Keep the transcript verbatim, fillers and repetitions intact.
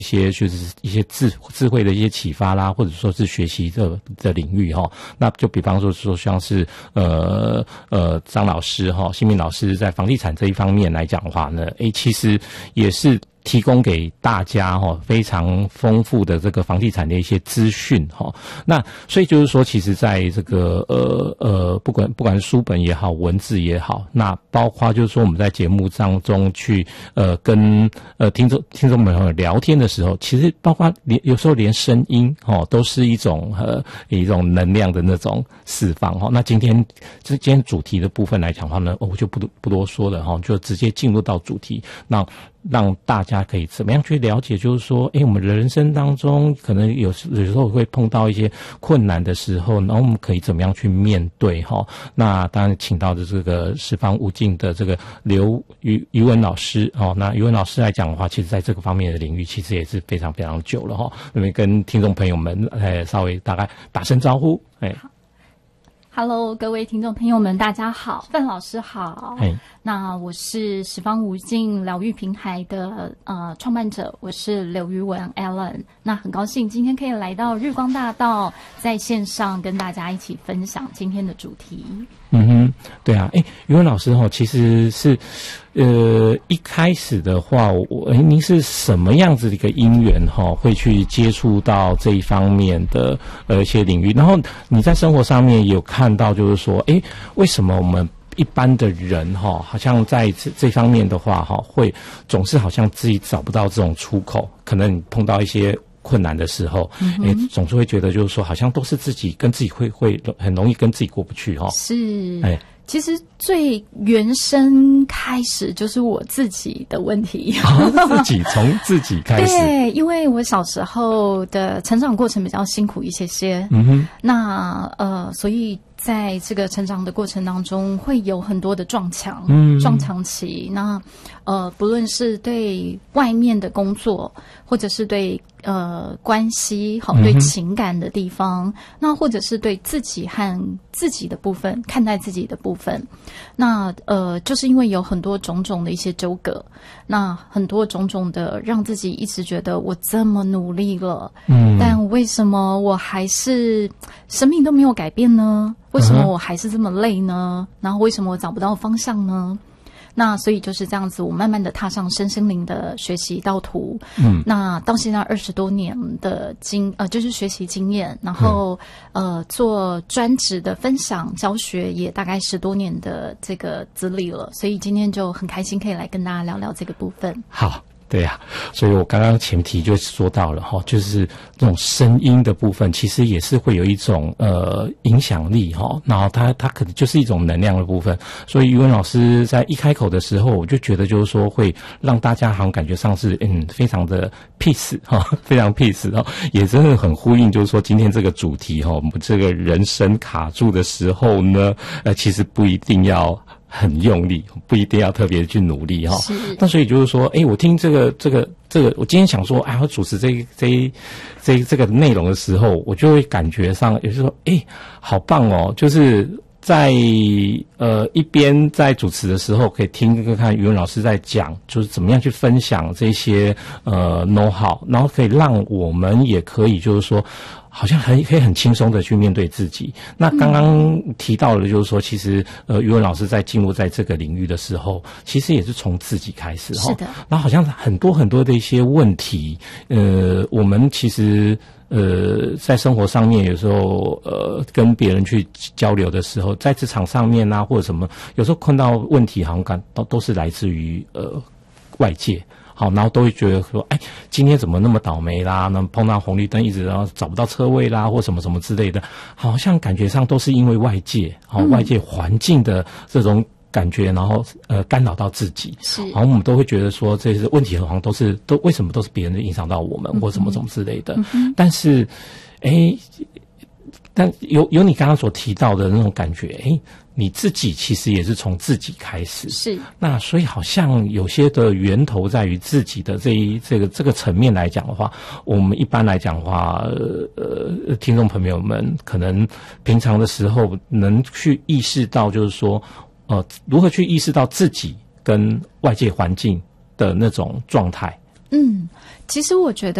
一些就是一些智智慧的一些启发啦，或者说是学习的的领域哈。那就比方说说像是呃呃张老师哈，新民老师在房地产这一方面来讲的话呢，诶，其实也是提供给大家哈非常丰富的这个房地产的一些资讯哈。那所以就是说，其实在这个呃呃不管不管是书本也好，文字也好，那包括就是说我们在节目当中去呃跟呃听众听众朋友聊天的时候，其实包括连有时候连声音哦都是一种呃一种能量的那种释放哈。那今天这今天主题的部分来讲的话呢，我就不不多说了哈，就直接进入到主题。那让大家可以怎么样去了解，就是说，诶，我们人生当中可能有有时候会碰到一些困难的时候，然后我们可以怎么样去面对哈？那当然，请到的这个十方无尽的这个刘于于文老师哦，那于文老师来讲的话，其实在这个方面的领域，其实也是非常非常久了哈。那么跟听众朋友们，诶，稍微大概打声招呼，诶。 Hello， 各位听众朋友们，大家好，范老师好。那我是十方无尽疗愈平台的呃创办者，我是刘于文 Alan。那很高兴今天可以来到日光大道，在线上跟大家一起分享今天的主题。 嗯哼，对啊，诶，于文老师哈，其实是，呃，一开始的话，我诶，您是什么样子的一个因缘哈，会去接触到这一方面的呃一些领域？然后你在生活上面有看到，就是说，诶，为什么我们一般的人哈，好像在这这方面的话哈，会总是好像自己找不到这种出口，可能你碰到一些困难的时候，哎、嗯欸，总是会觉得就是说，好像都是自己跟自己会会很容易跟自己过不去哈。 是，哎、欸，其实最原生开始就是我自己的问题， 哦、自己从自己开始。 对，因为我小时候的成长过程比较辛苦一些些，嗯哼，那呃，所以在这个成长的过程当中，会有很多的撞墙，嗯，撞墙期。那呃，不论是对外面的工作，或者是对呃关系，好，对情感的地方，嗯、那或者是对自己和自己的部分，看待自己的部分，那呃，就是因为有很多种种的一些纠葛，那很多种种的让自己一直觉得我这么努力了，嗯，但为什么我还是生命都没有改变呢？为什么我还是这么累呢？然后为什么我找不到方向呢？那所以就是这样子，我慢慢的踏上身心灵的学习道途。嗯，那到现在二十多年的经呃，就是学习经验，然后、嗯、呃做专职的分享教学也大概十多年的这个资历了，所以今天就很开心可以来跟大家聊聊这个部分。 好。对呀、啊，所以我刚刚前提就说到了哈，就是这种声音的部分，其实也是会有一种呃影响力哈，然后它它可能就是一种能量的部分。所以于文老师在一开口的时候，我就觉得就是说会让大家好像感觉上是嗯非常的 peace 哈，非常 peace 哈，也真的很呼应，就是说今天这个主题哈，我们这个人生卡住的时候呢，呃，其实不一定要很用力，不一定要特别去努力哈。是。那所以就是说，哎、欸，我听这个这个这个，我今天想说，哎，我主持这这这这个内容的时候，我就会感觉上，也就是说，哎、欸，好棒哦，就是在呃一边在主持的时候，可以听看看于文老师在讲，就是怎么样去分享这些呃 know how， 然后可以让我们也可以就是说。好像很可以很轻松的去面对自己。那刚刚提到了，就是说，其实呃，于文老师在进入在这个领域的时候，其实也是从自己开始哈。是的。然后好像很多很多的一些问题，呃，我们其实呃在生活上面有时候呃跟别人去交流的时候，在职场上面啊或者什么，有时候碰到问题，好像感都都是来自于呃外界。好，然后都会觉得说，哎，今天怎么那么倒霉啦？那碰到红绿灯一直然后找不到车位啦，或什么什么之类的，好像感觉上都是因为外界，好、嗯、外界环境的这种感觉，然后呃干扰到自己。是，好像我们都会觉得说，这些问题好像都是都为什么都是别人影响到我们，嗯、或什么什么之类的。嗯、但是，哎，但有有你刚刚所提到的那种感觉，哎。你自己其实也是从自己开始，是那所以好像有些的源头在于自己的这一这个这个层面来讲的话，我们一般来讲的话，呃，听众朋友们可能平常的时候能去意识到，就是说，呃，如何去意识到自己跟外界环境的那种状态。 嗯，其实我觉得